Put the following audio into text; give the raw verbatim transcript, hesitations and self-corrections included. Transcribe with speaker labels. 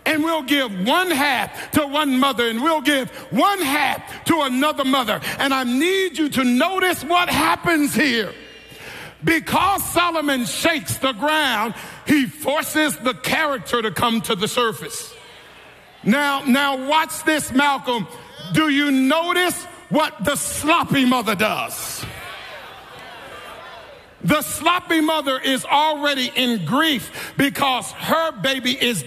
Speaker 1: and we'll give one half to one mother, and we'll give one half to another mother. And I need you to notice what happens here. Because Solomon shakes the ground, he forces the character to come to the surface. Now, now watch this, Malcolm. Do you notice what the sloppy mother does? The sloppy mother is already in grief because her baby is